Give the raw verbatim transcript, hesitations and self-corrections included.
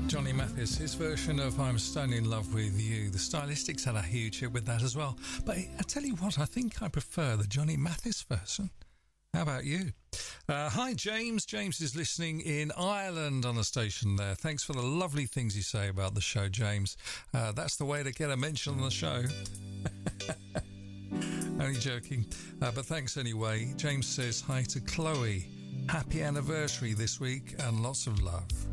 Johnny Mathis, his version of I'm Stone in Love With You. The Stylistics had a huge hit with that as well. But I tell you what, I think I prefer the Johnny Mathis version. How about you? Uh, hi, James. James is listening in Ireland on the station there. Thanks for the lovely things you say about the show, James. Uh, that's the way to get a mention on the show. Only joking. Uh, but thanks anyway. James says hi to Chloe. Happy anniversary this week and lots of love.